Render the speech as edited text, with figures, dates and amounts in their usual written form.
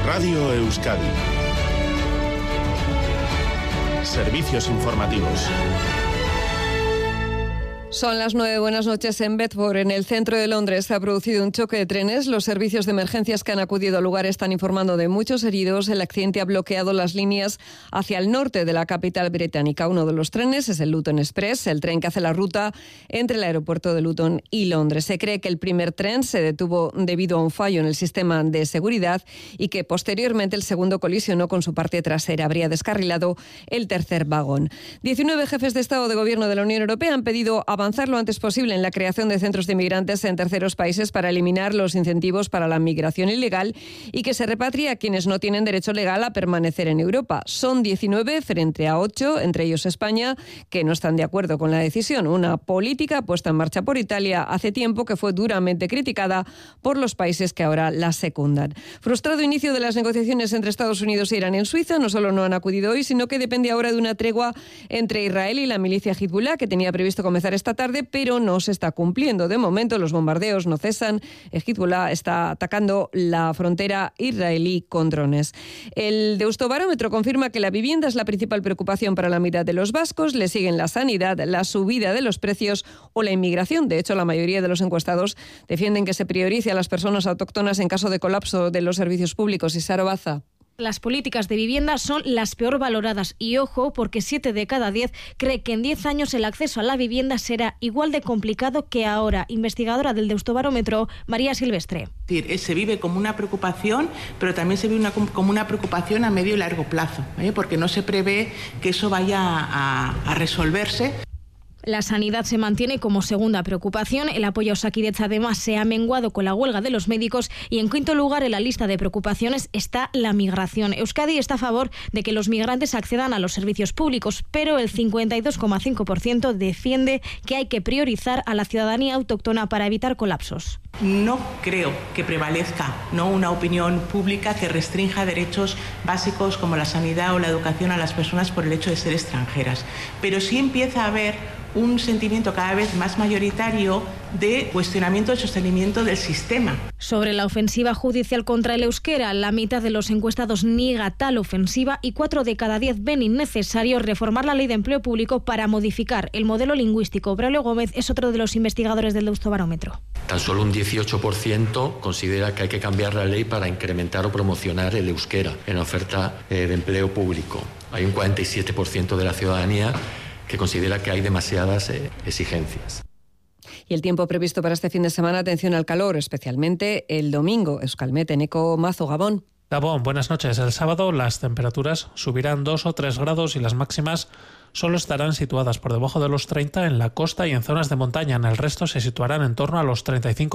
Radio Euskadi. Servicios informativos. Son las 9. Buenas noches. En Bedford, en el centro de Londres, se ha producido un choque de trenes. Los servicios de emergencias que han acudido al lugar están informando de muchos heridos. El accidente ha bloqueado las líneas hacia el norte de la capital británica. Uno de los trenes es el Luton Express, el tren que hace la ruta entre el aeropuerto de Luton y Londres. Se cree que el primer tren se detuvo debido a un fallo en el sistema de seguridad y que posteriormente el segundo colisionó con su parte trasera. Habría descarrilado el tercer vagón. 19 jefes de Estado de Gobierno de la Unión Europea han pedido avanzar lo antes posible en la creación de centros de migrantes en terceros países para eliminar los incentivos para la migración ilegal y que se repatrie a quienes no tienen derecho legal a permanecer en Europa. Son 19 frente a 8, entre ellos España, que no están de acuerdo con la decisión. Una política puesta en marcha por Italia hace tiempo que fue duramente criticada por los países que ahora la secundan. Frustrado inicio de las negociaciones entre Estados Unidos e Irán en Suiza, no solo no han acudido hoy, sino que depende ahora de una tregua entre Israel y la milicia Hezbollah, que tenía previsto comenzar esta tarde, pero no se está cumpliendo. De momento, los bombardeos no cesan. Hezbollah está atacando la frontera israelí con drones. El Deustobarómetro confirma que la vivienda es la principal preocupación para la mitad de los vascos. Le siguen la sanidad, la subida de los precios o la inmigración. De hecho, la mayoría de los encuestados defienden que se priorice a las personas autóctonas en caso de colapso de los servicios públicos. Isaro Baza. Las políticas de vivienda son las peor valoradas y ojo, porque 7 de cada 10 cree que en 10 años el acceso a la vivienda será igual de complicado que ahora. Investigadora del Deustobarómetro, María Silvestre. Se vive como una preocupación, pero también se vive como una preocupación a medio y largo plazo, porque no se prevé que eso vaya a resolverse. La sanidad se mantiene como segunda preocupación. El apoyo a Osakidetza además se ha menguado con la huelga de los médicos y en quinto lugar en la lista de preocupaciones está la migración. Euskadi está a favor de que los migrantes accedan a los servicios públicos, pero el 52,5% defiende que hay que priorizar a la ciudadanía autóctona para evitar colapsos. No creo que prevalezca una opinión pública que restrinja derechos básicos como la sanidad o la educación a las personas por el hecho de ser extranjeras, pero sí empieza a haber un sentimiento cada vez más mayoritario de cuestionamiento del sostenimiento del sistema. Sobre la ofensiva judicial contra el euskera, la mitad de los encuestados niega tal ofensiva y 4 de cada 10 ven innecesario reformar la ley de empleo público para modificar el modelo lingüístico. Braulio Gómez es otro de los investigadores del Deustobarómetro. Tan solo un 18% considera que hay que cambiar la ley para incrementar o promocionar el euskera en la oferta de empleo público. Hay un 47% de la ciudadanía que considera que hay demasiadas exigencias. Y el tiempo previsto para este fin de semana, atención al calor, especialmente el domingo. Euskalmet, Eneco Mazo, Gabón. Gabón, buenas noches. El sábado las temperaturas subirán 2 o 3 grados y las máximas solo estarán situadas por debajo de los 30 en la costa y en zonas de montaña. En el resto se situarán en torno a los 35